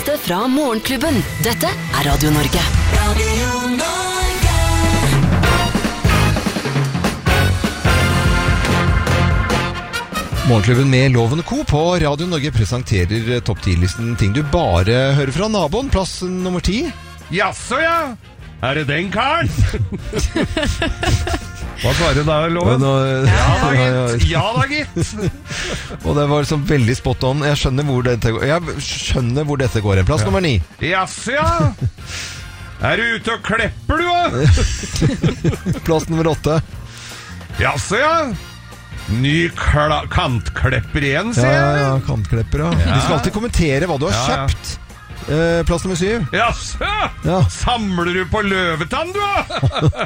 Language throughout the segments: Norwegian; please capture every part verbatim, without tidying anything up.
beste fra Morgenklubben. Dette er Radio Norge. Radio Norge. Morgenklubben med Loven og Co. på Radio Norge presenterer topp ti-listen ting du bare hører fra naboen. Plass nummer ti. Jaså, ja. Er det den karen? Hva svarer du da, Loven? Nå, ja da, gitt. Ja da, gitt. Og det var sånn veldig spot on. Jeg skjønner hvor dette går. Jeg skjønner hvor dette går. Plass ja. nummer ni. Jaså, ja. Er du ute og klepper, du, da? Plass nummer åtte. Jaså, ja. Ny kantklepper igjen, sier jeg. Ja, ja, kantklepper, ja. ja. Du skal alltid kommentere hva du har ja, kjøpt. Ja. Eh, plass nummer syv. Jaså! Ja. Samler du på løvetann, du, da?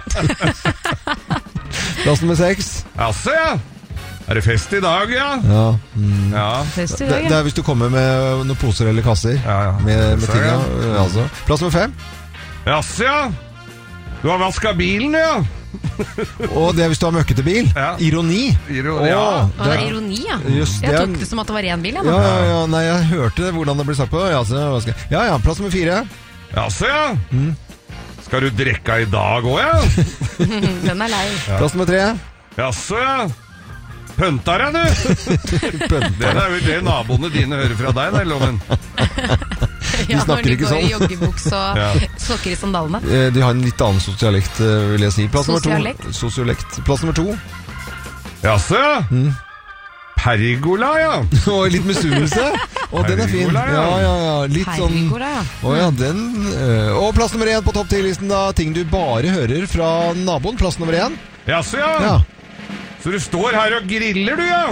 Plass nummer seks. Jaså, ja. Er det fest i dag, ja? Ja. Mm. ja. Fest i dag, ja. Det, det er hvis du kommer med noen poser eller kasser. Ja, ja. Med, med ting, ja. Ja, altså. Plass nummer fem. Jaså, ja. Du har vasket bilen, ja. Og det er hvis du har møkkete bil. Ja. Ironi. Ironi, ja. Åh, det er ironi, ja. Just, jeg tok det som at det var en bil, ja. Ja, ja, ja. Nei, jeg hørte hvordan det ble sagt på. Ja, så, ja, ja. Plass nummer fire. Jaså, ja. Mm. Skal du drikke i dag også, ja? Den er lei. Ja. Plass nummer tre. Jaså, ja. Pøntar jeg, du? Det er jo det naboene dine hører fra deg, der, Loven. De ja, snakker ikke sånn. Når de går i joggebuks og ja. sokker i sandalene. De har en litt annen sosialekt, vil jeg si. Plass Sosialekt? nummer to. Sosialekt. Plass nummer to. Jaså, ja. Mm. Pergola, ja. Og litt misunnelse. Og den er fin. Ja, ja, ja. Litt sånn. Pergola, ja. Å ja, den. Og plass nummer én på topp ti-listen da. Ting du bare hører fra naboen. Plass nummer én. Jaså, ja. Ja. Så du står her og griller, du, ja.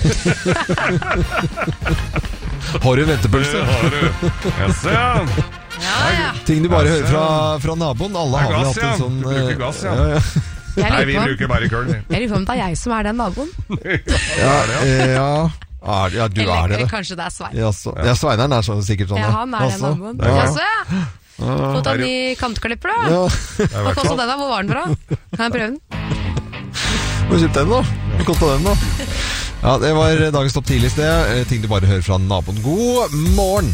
Har du ventepølse? Det har du. Jaså, ja. Ja, ja. Ting du bare hører fra, fra naboen. Alle har vel hatt en sånn. Du bruker gass, ja. ja, ja. Nei, vi bruker bare køl. Jeg lurer på om det er jeg som er den naboen. Ja, ja. Er, ja, du eller, er det. Eller kanskje det er Svein. Ja, så, ja Sveineren er så, sikkert sånn. Ja, han er den naboen. Ja. Jaså, ja. Fått en ny kantklipper, da. Ja. Hva kostet den da? Hvor var den fra? Kan jeg prøve den? Må kjøpe den, da. Hva kostet den, da? Ja, det var dagens topp ti-liste. Ting du bare hører fra naboen. God morgen!